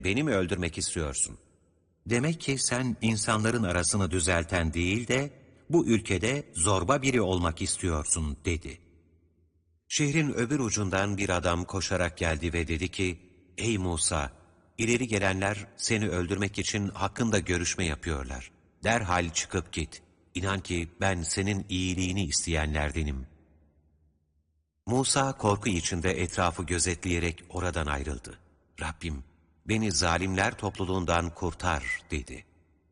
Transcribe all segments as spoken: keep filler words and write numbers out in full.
beni mi öldürmek istiyorsun? Demek ki sen insanların arasını düzelten değil de bu ülkede zorba biri olmak istiyorsun dedi. Şehrin öbür ucundan bir adam koşarak geldi ve dedi ki, ey Musa, ileri gelenler seni öldürmek için hakkında görüşme yapıyorlar. Derhal çıkıp git. İnan ki ben senin iyiliğini isteyenlerdenim. Musa korku içinde etrafı gözetleyerek oradan ayrıldı. Rabbim, beni zalimler topluluğundan kurtar dedi.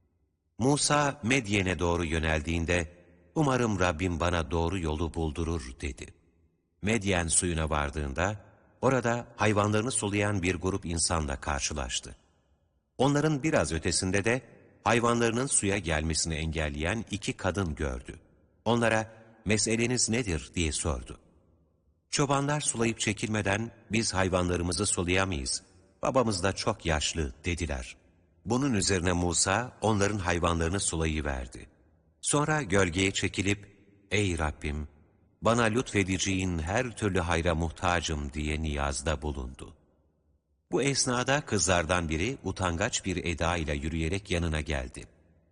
Musa Medyen'e doğru yöneldiğinde, umarım Rabbim bana doğru yolu buldurur dedi. Medyen suyuna vardığında, orada hayvanlarını sulayan bir grup insanla karşılaştı. Onların biraz ötesinde de hayvanlarının suya gelmesini engelleyen iki kadın gördü. Onlara, meseleniz nedir diye sordu. Çobanlar sulayıp çekilmeden biz hayvanlarımızı sulayamayız. Babamız da çok yaşlı dediler. Bunun üzerine Musa onların hayvanlarını sulayıverdi. Sonra gölgeye çekilip, ey Rabbim, bana lütfedeceğin her türlü hayra muhtacım diye niyazda bulundu. Bu esnada kızlardan biri utangaç bir eda ile yürüyerek yanına geldi.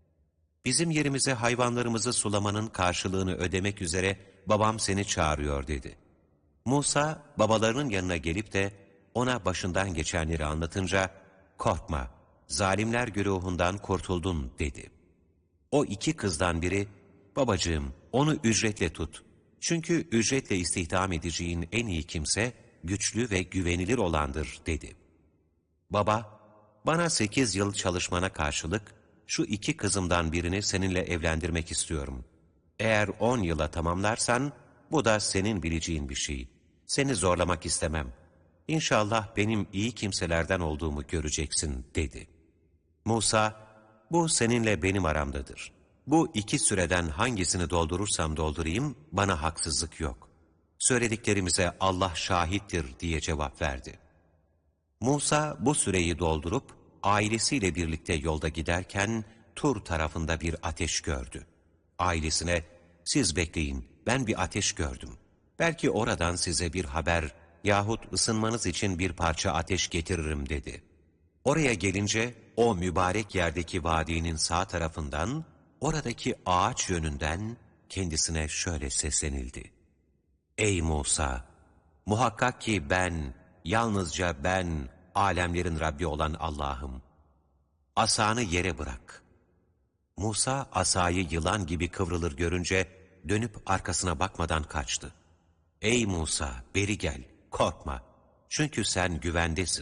Bizim yerimize hayvanlarımızı sulamanın karşılığını ödemek üzere babam seni çağırıyor dedi. Musa babalarının yanına gelip de ona başından geçenleri anlatınca, korkma, zalimler güruhundan kurtuldun dedi. O iki kızdan biri, babacığım onu ücretle tut. Çünkü ücretle istihdam edeceğin en iyi kimse, güçlü ve güvenilir olandır dedi. Baba, bana sekiz yıl çalışmana karşılık, şu iki kızımdan birini seninle evlendirmek istiyorum. Eğer on yıla tamamlarsan, bu da senin bileceğin bir şey. Seni zorlamak istemem. İnşallah benim iyi kimselerden olduğumu göreceksin dedi. Musa, bu seninle benim aramdadır. Bu iki süreden hangisini doldurursam doldurayım, bana haksızlık yok. Söylediklerimize Allah şahittir diye cevap verdi. Musa bu süreyi doldurup, ailesiyle birlikte yolda giderken, Tur tarafında bir ateş gördü. Ailesine, siz bekleyin, ben bir ateş gördüm. Belki oradan size bir haber yahut ısınmanız için bir parça ateş getiririm dedi. Oraya gelince, o mübarek yerdeki vadinin sağ tarafından, oradaki ağaç yönünden kendisine şöyle seslenildi. Ey Musa! Muhakkak ki ben, yalnızca ben, alemlerin Rabbi olan Allah'ım. Asanı yere bırak. Musa asayı yılan gibi kıvrılır görünce dönüp arkasına bakmadan kaçtı. Ey Musa, beri gel, korkma. Çünkü sen güvendesin.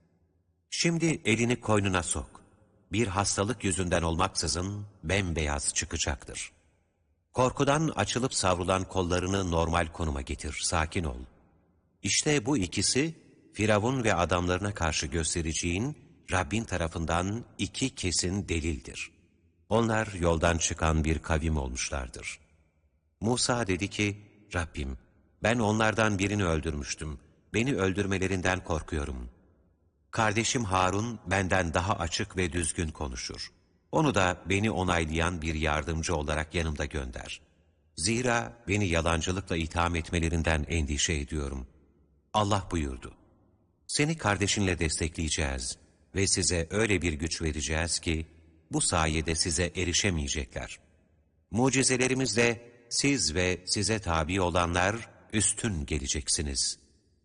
Şimdi elini koynuna sok. Bir hastalık yüzünden olmaksızın bembeyaz çıkacaktır. Korkudan açılıp savrulan kollarını normal konuma getir, sakin ol. İşte bu ikisi, Firavun ve adamlarına karşı göstereceğin Rabbin tarafından iki kesin delildir. Onlar yoldan çıkan bir kavim olmuşlardır. Musa dedi ki, Rabbim, ben onlardan birini öldürmüştüm. Beni öldürmelerinden korkuyorum. Kardeşim Harun benden daha açık ve düzgün konuşur. Onu da beni onaylayan bir yardımcı olarak yanımda gönder. Zira beni yalancılıkla itham etmelerinden endişe ediyorum. Allah buyurdu. Seni kardeşinle destekleyeceğiz ve size öyle bir güç vereceğiz ki, bu sayede size erişemeyecekler. Mucizelerimizle siz ve size tabi olanlar üstün geleceksiniz.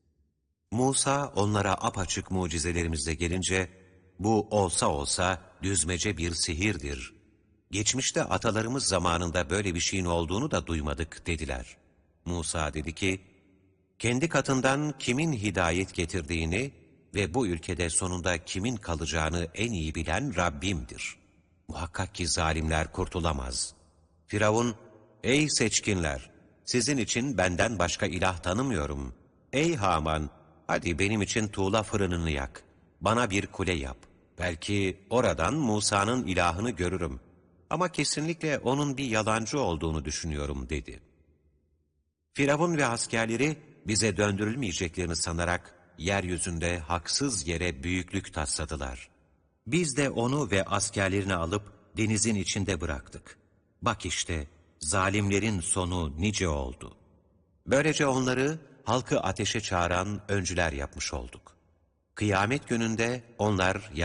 Musa onlara apaçık mucizelerimizle gelince, bu olsa olsa düzmece bir sihirdir. Geçmişte atalarımız zamanında böyle bir şeyin olduğunu da duymadık dediler. Musa dedi ki, kendi katından kimin hidayet getirdiğini ve bu ülkede sonunda kimin kalacağını en iyi bilen Rabbimdir. Muhakkak ki zalimler kurtulamaz. Firavun, ey seçkinler, sizin için benden başka ilah tanımıyorum. Ey Haman, hadi benim için tuğla fırınını yak, bana bir kule yap. Belki oradan Musa'nın ilahını görürüm. Ama kesinlikle onun bir yalancı olduğunu düşünüyorum dedi. Firavun ve askerleri bize döndürülmeyeceklerini sanarak yeryüzünde haksız yere büyüklük tasladılar. Biz de onu ve askerlerini alıp denizin içinde bıraktık. Bak işte zalimlerin sonu nice oldu. Böylece onları halkı ateşe çağıran öncüler yapmış olduk. Kıyamet gününde onlar